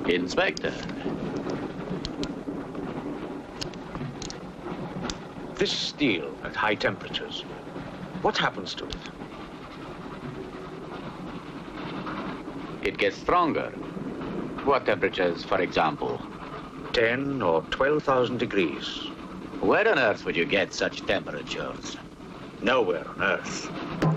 Inspector. This steel at high temperatures, what happens to it? It gets stronger. What temperatures, for example? 10 or 12,000 degrees. Where on earth would you get such temperatures? Nowhere on Earth.